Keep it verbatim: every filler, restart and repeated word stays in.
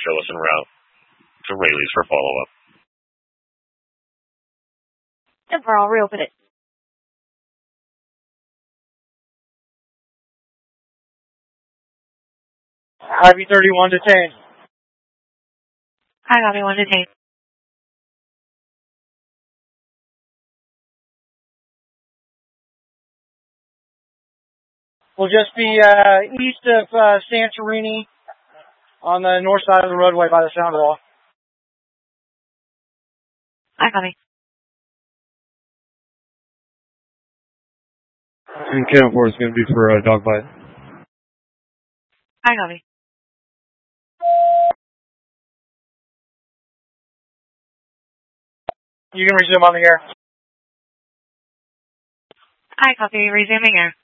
show us en route to Rayleigh's for follow-up. ten four, I'll reopen it. I V thirty-one detained. I got me one detained. We'll just be uh, east of uh, Santorini on the north side of the roadway by the sound wall. I got me. And Cannon four is going to be for a uh, dogfight. I got me. You can resume on the air. I copy. Resuming air.